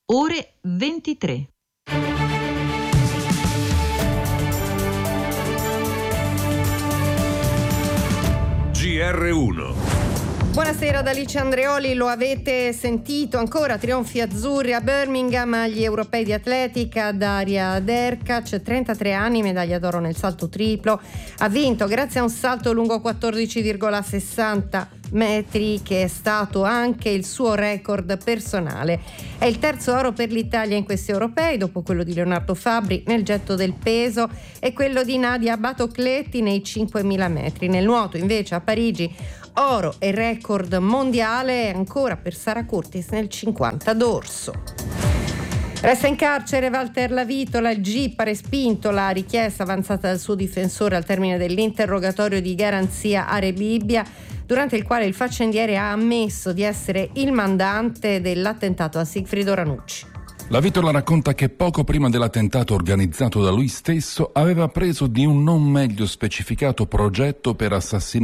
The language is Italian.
ore 23. GR1. Buonasera da Alice Andreoli, lo avete sentito ancora, trionfi azzurri a Birmingham agli europei di atletica. Daria Derkac, 33 anni, medaglia d'oro nel salto triplo, ha vinto grazie a un salto lungo 14,60 metri che è stato anche il suo record personale. È il terzo oro per l'Italia in questi europei, dopo quello di Leonardo Fabbri nel getto del peso e quello di Nadia Batocletti nei 5.000 metri. Nel nuoto invece a Parigi oro e record mondiale ancora per Sara Curtis nel 50 dorso. Resta in carcere Walter Lavitola, il GIP ha respinto la richiesta avanzata dal suo difensore al termine dell'interrogatorio di garanzia a Re Bibbia, durante il quale il faccendiere ha ammesso di essere il mandante dell'attentato a Sigfrido Ranucci. Lavitola racconta che poco prima dell'attentato organizzato da lui stesso aveva preso di un non meglio specificato progetto per assassinare